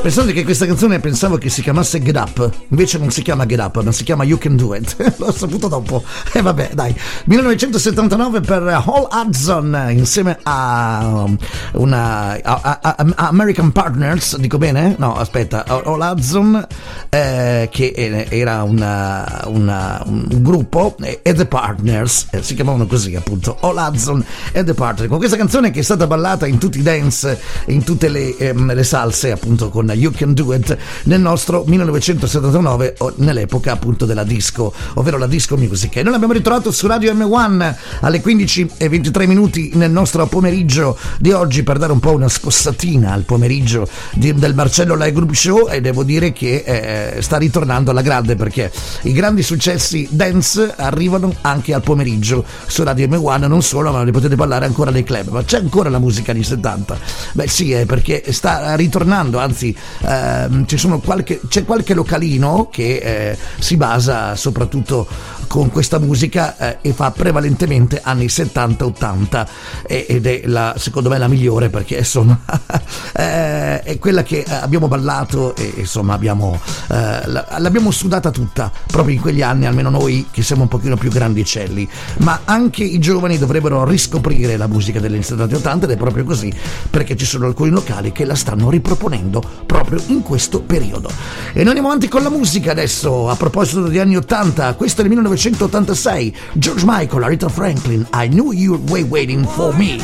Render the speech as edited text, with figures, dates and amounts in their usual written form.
Pensate che questa canzone pensavo che si chiamasse Get Up, invece non si chiama Get Up, ma si chiama You Can Do It. L'ho saputo dopo. E vabbè, dai. 1979 per Hall Hudson insieme a American Partners, dico bene? No, aspetta, Hall Hudson che era un gruppo e The Partners, si chiamavano così appunto, Hall Hudson e The Partners, con questa canzone che è stata ballata in tutti i dance, in tutte le salse appunto con You Can Do It nel nostro 1979, nell'epoca appunto della disco, ovvero la disco music. E noi l'abbiamo ritrovato su Radio M1 alle 15:23 nel nostro pomeriggio di oggi per dare un po' una scossatina al pomeriggio del Marcello Live Group Show, e devo dire che sta ritornando alla grande, perché i grandi successi dance arrivano anche al pomeriggio su Radio M1, non solo, ma li potete ballare ancora nei club. Ma c'è ancora la musica anni 70? Beh sì, perché sta ritornando, anzi c'è qualche localino che si basa soprattutto con questa musica e fa prevalentemente anni 70-80 ed è secondo me la migliore, perché insomma è quella che abbiamo ballato e insomma l'abbiamo sudata tutta proprio in quegli anni, almeno noi che siamo un pochino più grandicelli, ma anche i giovani dovrebbero riscoprire la musica degli anni 70-80, ed è proprio così, perché ci sono alcuni locali che la stanno riproponendo proprio in questo periodo. E noi andiamo avanti con la musica adesso. A proposito degli anni 80, questo è il 1986, George Michael, Aretha Franklin, I Knew You Were Waiting For Me.